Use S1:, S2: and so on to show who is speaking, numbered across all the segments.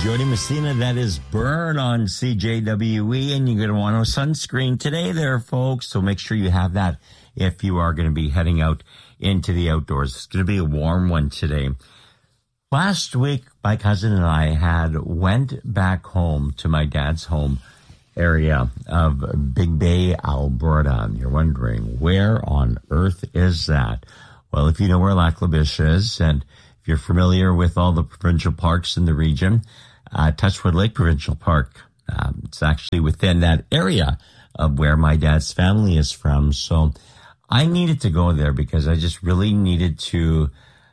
S1: Jody Messina, that is Burn on CJWE, and you're going to want a sunscreen today there, folks, so make sure you have that if you are going to be heading out into the outdoors. It's going to be a warm one today. Last week, my cousin and I went back home to my dad's home area of Big Bay, Alberta. And you're wondering, where on earth is that? Well, if you know where Lac La Biche is, and if you're familiar with all the provincial parks in the region, Touchwood Lake Provincial Park, it's actually within that area of where my dad's family is from. So I needed to go there because I just really needed to,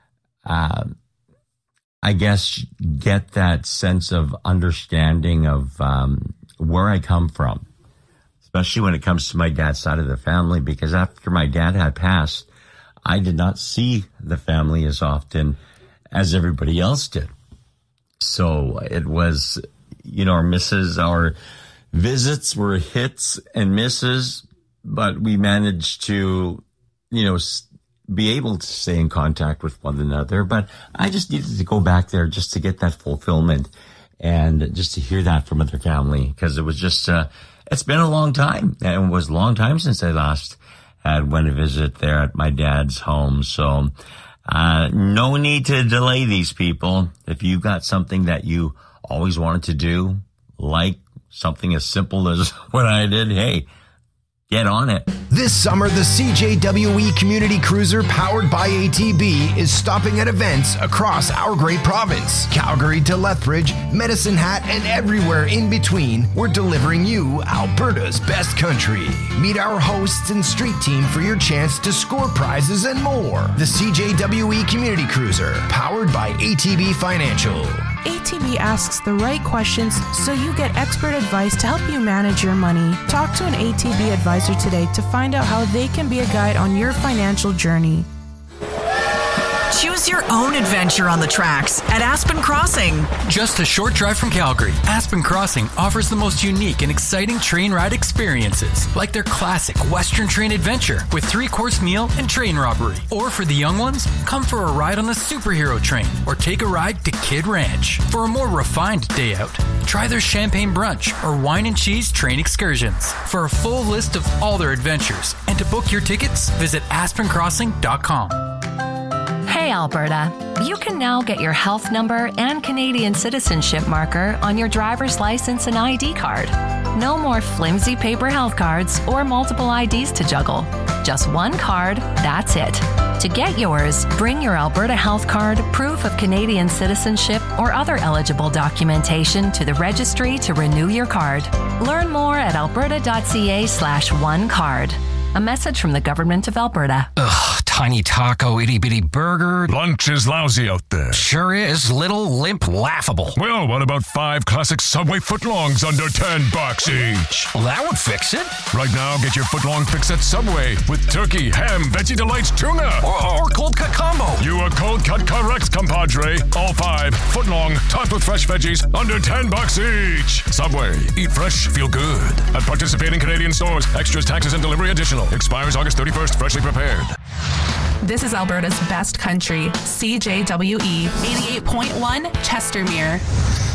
S1: I guess, get that sense of understanding of where I come from, especially when it comes to my dad's side of the family, because after my dad had passed, I did not see the family as often as everybody else did. So it was, our visits were hits and misses, but we managed to, be able to stay in contact with one another. But I just needed to go back there just to get that fulfillment and just to hear that from other family, because it was just, it's been a long time, and it was a long time since I last went to visit there at my dad's home. So, no need to delay these people. If you've got something that you always wanted to do, like something as simple as what I did, hey, get on it.
S2: This summer, the CJWE Community Cruiser powered by ATB is stopping at events across our great province. Calgary to Lethbridge, Medicine Hat, and everywhere in between, we're delivering you Alberta's best country. Meet our hosts and street team for your chance to score prizes and more. The CJWE Community Cruiser, powered by ATB Financial.
S3: ATB asks the right questions so you get expert advice to help you manage your money. Talk to an ATB advisor today to find out how they can be a guide on your financial journey.
S4: Choose your own adventure on the tracks at Aspen Crossing.
S5: Just a short drive from Calgary, Aspen Crossing offers the most unique and exciting train ride experiences, like their classic Western train adventure with 3-course meal and train robbery. Or for the young ones, come for a ride on the superhero train or take a ride to Kid Ranch. For a more refined day out, try their champagne brunch or wine and cheese train excursions. For a full list of all their adventures and to book your tickets, visit aspencrossing.com.
S6: Hey Alberta, you can now get your health number and Canadian citizenship marker on your driver's license and ID card. No more flimsy paper health cards or multiple IDs to juggle. Just one card, that's it. To get yours, bring your Alberta health card, proof of Canadian citizenship, or other eligible documentation to the registry to renew your card. Learn more at alberta.ca/onecard. A message from the Government of Alberta.
S7: Ugh, tiny taco, itty-bitty burger.
S8: Lunch is lousy out there.
S7: Sure is. Little, limp, laughable.
S8: Well, what about 5 classic Subway footlongs under $10 each?
S7: Well, that would fix it.
S8: Right now, get your footlong fix at Subway with turkey, ham, Veggie Delights, tuna.
S7: Or cold cut combo.
S8: You are cold cut correct, compadre. All 5 footlong, topped with fresh veggies, under $10 each. Subway. Eat fresh, feel good. At participating Canadian stores. Extras, taxes, and delivery additional. Expires August 31st. Freshly prepared.
S9: This is Alberta's best country, CJWE 88.1 Chestermere.